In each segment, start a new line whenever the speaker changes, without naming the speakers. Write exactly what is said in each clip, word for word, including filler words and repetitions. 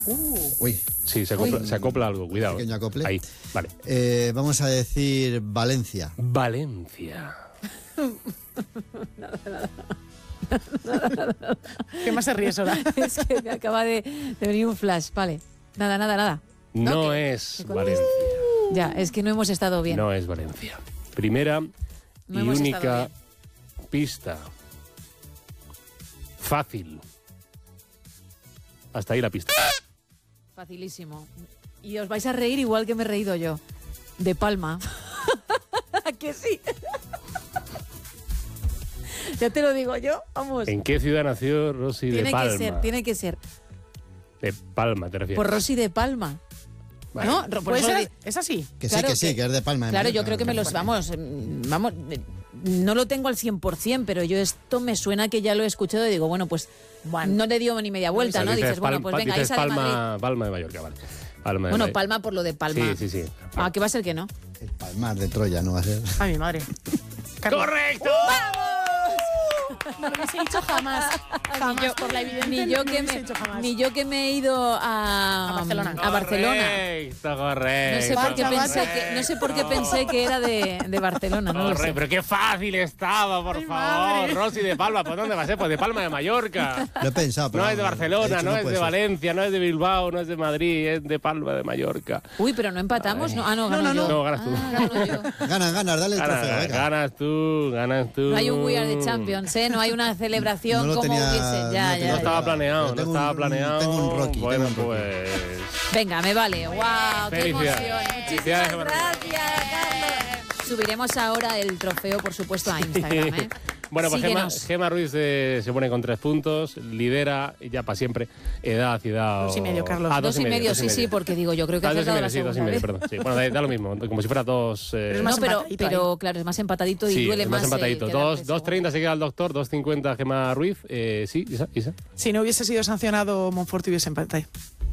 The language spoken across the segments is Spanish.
Uh.
Uy.
Sí, se acopla, se acopla algo, cuidado.
Pequeño acople.
Ahí, vale.
Eh, vamos a decir Valencia.
Valencia.
Nada, nada. Nada, nada, nada. ¿Qué más se ríe, Sora? Es que me acaba de, de venir un flash. Vale. Nada, nada, nada.
No,
no
es Valencia.
Ya, es que no hemos estado bien.
No es Valencia. Primera
no
y única pista. Fácil. Hasta ahí la pista.
Facilísimo. Y os vais a reír igual que me he reído yo. De Palma. ¿A que sí? Ya te lo digo yo, vamos.
¿En qué ciudad nació Rosy
tiene
de Palma?
Tiene que ser, tiene que ser.
De Palma, te refieres.
Por Rosy de Palma.
Vale.
¿No? Por
pues
eso
es, es así.
Que
claro
sí, que sí, que, que es de Palma.
Claro,
¿no?
yo creo que me los... Vamos, vamos... No lo tengo al cien por ciento, pero yo esto me suena que ya lo he escuchado y digo, bueno, pues bueno, no le dio ni media vuelta,
o sea,
¿no?
Dices,
dices, bueno, pues venga,
dices
ahí sale
Palma,
Madrid.
Palma de Mallorca, vale. Palma de
Bueno,
Mallorca.
Palma por lo de Palma.
Sí, sí, sí.
Ah, ¿qué va a ser que no?
El Palmar de Troya, ¿no va a ser?
Ay, mi madre.
¡Correcto!
¡Vamos! No lo hubiese dicho jamás. Jamás,
Ni yo,
por la evidencia.
ni yo,
no
que
lo hubiese
me,
dicho jamás.
ni yo que me he ido a,
A Barcelona.
A Barcelona.
Correcto, correcto.
No sé por qué,
Vaya,
pensé
vaya.
que, no sé por qué pensé que era de, de Barcelona, no lo
Correcto,
sé.
pero qué fácil estaba, por
Ay,
favor.
madre.
Rosy de Palma, ¿por dónde va a ser? Pues de Palma de Mallorca.
Lo he pensado, pero...
No es de Barcelona,
he dicho,
no es
puede
de
ser.
Valencia, no es de Bilbao, no es de Madrid, es de Palma de Mallorca.
Uy, pero no empatamos, ¿no? Ah, no, gano
No, no,
yo.
no, ganas tú.
Ah, gano yo.
Ganas, ganas, dale el trofeo,
Ganas,
venga.
ganas tú, ganas tú.
No hay un We Are the Champions, ¿eh? No hay una celebración
No lo
como
tenía-
hubiese. Ya,
no
ya,
tenía-
No
ya.
estaba planeado, no
Tengo
estaba
un-
planeado.
tengo un Rocky,
Bueno,
tengo un Rocky.
pues...
Venga, me vale. ¡Wow! ¡Qué
Felicidades.
emoción!
Felicidades,
Muchísimas
Gemma.
gracias, Carlos. Subiremos ahora el trofeo, por supuesto, a Instagram, ¿eh?
Bueno, pues Gemma,
Síguenos.
Gemma Ruiz eh, se pone con tres puntos, lidera y ya para siempre, edad, ciudad...
Dos y
o-
medio, Carlos.
Ah,
Dos y medio,
dos
sí, sí, porque digo, yo creo que
Ah,
has
dos y
acertado
medio,
la
sí, dos y
segunda
medio,
vez.
perdón. Sí. Bueno, da, da lo mismo, como si fuera dos... Eh,
es más
No, pero,
empatadito
pero claro, es más empatadito y
sí,
duele
es
más.
más
eh,
empatadito.
quedarte
Dos, dos
segundo.
treinta se queda el doctor, dos cincuenta Gemma Ruiz. Eh, sí, Isa, Isa.
Si no hubiese sido sancionado, Monforte hubiese empatado.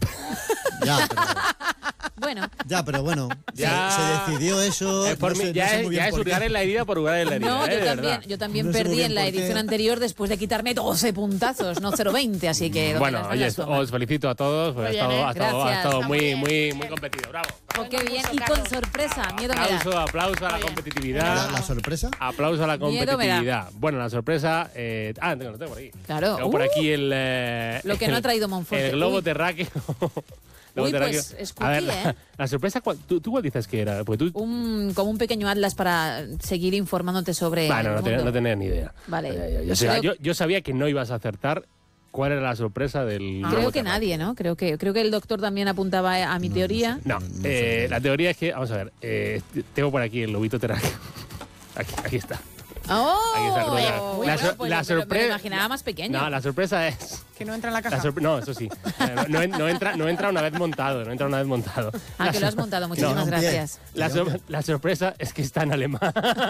Ya, pero,
Bueno,
ya, pero bueno,
Ya.
se, se decidió eso.
Eh, por
no
mí,
sé- no
ya
sé
es,
muy bien
ya es
por qué.
hurgar en la herida por hurgar en la herida.
no,
eh,
yo
de
también,
verdad.
yo también
No sé muy
perdí
bien
en la
por qué.
edición anterior después de quitarme doce puntazos, no cero veinte, así que... donde
Bueno,
las
oye,
ganas toman.
os felicito a todos, porque ha
Muy bien,
estado,
¿eh?
ha estado, ha
Gracias.
estado
Está
muy,
muy bien.
muy, muy competido. Bravo.
Oh, qué bien, y con sorpresa, miedo me da.
Aplauso, aplauso a la
¿La,
competitividad.
la sorpresa?
Aplauso a la
Miedo me da.
competitividad. Bueno, la sorpresa. Eh, ah, tengo, lo tengo por aquí.
Claro.
Tengo por
Uh.
aquí el. Eh,
Lo que no ha traído Monforte.
El globo
Uy.
terráqueo. Globo
Uy,
terráqueo.
pues, es
A ver,
cookie,
la,
¿eh?
la sorpresa, ¿cuál- ¿tú, ¿tú cuál dices que era? Porque tú.
Un, como un pequeño atlas para seguir informándote sobre
Bueno,
el
no, tenía,
mundo.
no tenía ni idea.
Vale.
Ya, ya, ya. Yo,
Pues
sabía,
creo-
yo- yo sabía que no ibas a acertar cuál era la sorpresa del.
Creo
globo
que
terráqueo.
nadie, ¿no? Creo que, creo que el doctor también apuntaba a mi teoría.
No,
No, no
eh,
sé.
la teoría es que, vamos a ver, eh, tengo por aquí el lobito terráqueo. Aquí, aquí está.
¡Oh!
Aquí está, creo que la-
Uy,
la
bueno,
sor-
pues
la
me lo- me lo
sorpre-
imaginaba más pequeño.
No, la sorpresa es.
Que no entra en la caja.
La sorpre- no, eso sí. Eh, No, no, no entra, no entra una vez montado, no entra una vez montado.
Ah,
La
que lo has
sor-
montado. Muchísimas
No, un pie.
gracias.
La, sor- la sorpresa es que está en alemán.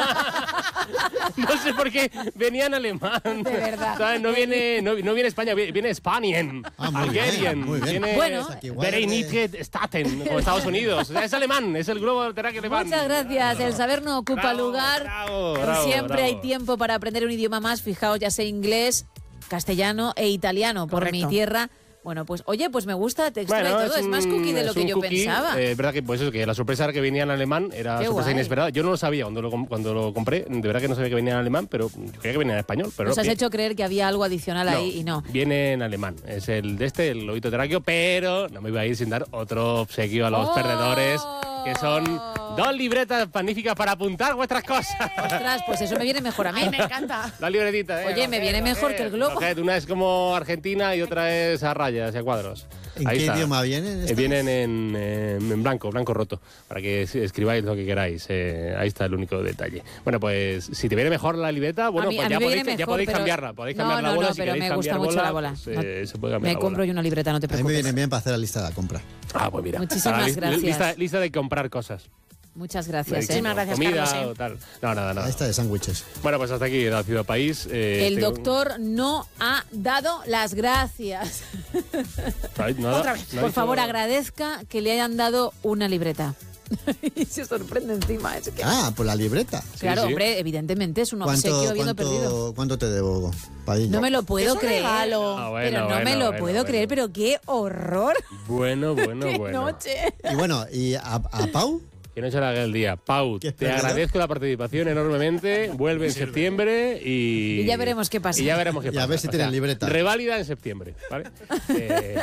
No sé por qué venía en alemán.
De verdad.
¿Sabes? No viene, no, no viene España, viene, viene Spanien,
Ah, muy
Algerien,
bien, muy bien.
viene
Bueno.
Aquí igual
Vereinigte Staaten, como Estados Unidos. O sea, es alemán, es el globo terráqueo alemán.
Muchas gracias. El saber no ocupa
Bravo,
lugar.
bravo,
Pero
bravo,
siempre
bravo.
hay tiempo para aprender un idioma más. Fijaos, ya sé inglés, castellano e italiano por
Correcto.
mi tierra. Bueno, pues oye, pues me gusta, te extra y todo. Es,
un-
más cookie de lo
es
que
un
yo
cookie.
pensaba.
Eh, Es verdad que pues eso, que la sorpresa era que venía en alemán, era
Qué
sorpresa
guay.
inesperada. Yo no lo sabía cuando lo, com- cuando lo compré, de verdad que no sabía que venía en alemán, pero yo creía que venía en español. Pero
Nos
no,
has
vi-
hecho creer que había algo adicional
no,
ahí y no.
Viene en alemán. Es el de este, el lobito terráqueo, pero no me iba a ir sin dar otro obsequio a los
¡Oh!
perdedores, que son dos libretas magníficas para apuntar vuestras cosas.
Ostras, pues eso me viene mejor a mí.
Ay, me encanta.
Dos libretitas, ¿eh?
Oye, me viene
Coger,
mejor que el globo.
coger. Una es como Argentina y otra es a rayas y a cuadros.
¿En
Ahí
qué
está.
idioma vienen?
Eh,
estas?
vienen en, eh, en blanco, blanco roto, para que es- escribáis lo que queráis. Eh, ahí está el único detalle. Bueno, pues si te viene mejor la libreta, bueno,
A mí-
pues
a mí
ya
me
podéis,
viene
ya
mejor,
podéis
pero-
cambiarla. Podéis
No,
cambiar la
no,
bola
no,
si
pero
queréis
me gusta
cambiar
mucho la bola.
pues,
No-
eh, se puede cambiar
Me
la
compro
bola.
yo una libreta, no te
A mí me
preocupes.
viene bien para hacer la lista de la compra.
Ah, pues mira.
Muchísimas
Para la li-
gracias.
Lista, lista de comprar cosas.
Muchas gracias.
De-
¿eh?
Muchísimas gracias,
comida
Carlos, ¿eh?
o tal. No, nada,
La
nada.
lista de sándwiches.
Bueno, pues hasta aquí la Ciudad País. Eh,
El
tengo-
doctor no ha dado las gracias.
Ay, nada,
Otra vez.
no ha
Por
dicho-
favor, agradezca que le hayan dado una libreta. y se sorprende encima. Es que...
Ah, por la libreta.
Claro,
sí.
hombre, evidentemente es un
¿Cuánto,
obsequio habiendo perdido.
cuánto, ¿Cuánto te debo, Padilla?
No me lo puedo
Es un
creer.
regalo.
Ah, bueno,
pero no
bueno,
me lo
bueno,
puedo
bueno.
creer, pero qué horror.
Bueno, bueno,
¡Qué
bueno.
noche!
Y bueno, ¿y a, a Pau?
Que no se le haga el día. Pau,
¿Qué
te
esperas?
agradezco la participación enormemente. Vuelve en septiembre y...
Y ya veremos qué pasa.
Y ya veremos qué
Y
pasa.
a ver si
O
tienen
sea,
libreta.
Reválida en septiembre, ¿vale? eh,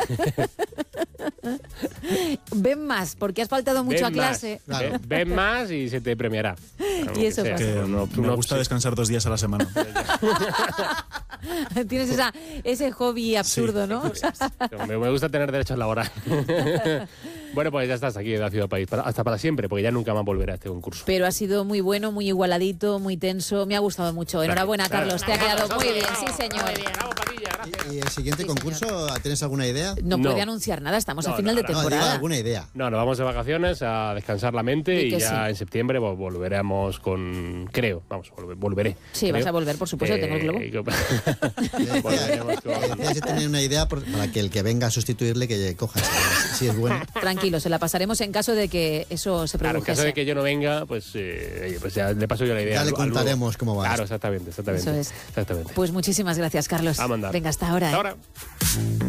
Ven más, porque has faltado mucho
ven
a clase.
Más,
Claro.
eh, ven más y se te premiará. Claro,
Y eso
que sea.
pasa.
Que
No,
me
no,
gusta
sí.
descansar dos días a la semana.
Tienes esa, ese hobby absurdo, ¿no?
Me, me gusta tener derechos laborales. Bueno, pues ya estás aquí en la Ciudad País. Para- hasta para siempre, porque ya nunca más volveré a este concurso.
Pero ha sido muy bueno, muy igualadito, muy tenso. Me ha gustado mucho. Enhorabuena, Carlos. Te ha quedado muy bien. Sí, señor.
Bravo, Padilla, gracias.
¿Y, y el siguiente
Sí,
concurso, tienes alguna idea?
No,
No.
puede anunciar nada. Estamos
No,
a final
no,
de
no.
No, digo
temporada.
alguna idea.
No, nos vamos de vacaciones a descansar la mente
Di
y
que
ya
sí.
en septiembre vol- volveremos con... Creo, vamos, volver- volveré.
Sí,
creo.
vas a volver, por supuesto, tengo el globo.
y con-
Le decía,
Volveremos con-
le decía si tenía una idea por- para que el que venga a sustituirle que coja. Si, si es bueno.
Tranquilo, se la pasaremos en caso de que eso se
Claro, en
produjese.
caso de que yo no venga, pues, eh, oye, pues ya le paso yo la idea.
Ya le
al- al luego.
contaremos cómo va
Claro,
esto.
exactamente, exactamente.
Eso es.
Exactamente.
Pues muchísimas gracias, Carlos.
A mandar.
Venga, hasta ahora. ¿eh?
Hasta ahora.